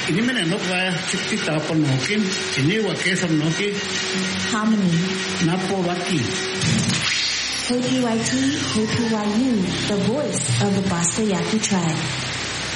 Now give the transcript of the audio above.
Ini mana nak wah cikti tapan mungkin ini wakesam noki Harmony. napo waki. KPYT, KPYU, the voice of the Basta Yaqui tribe.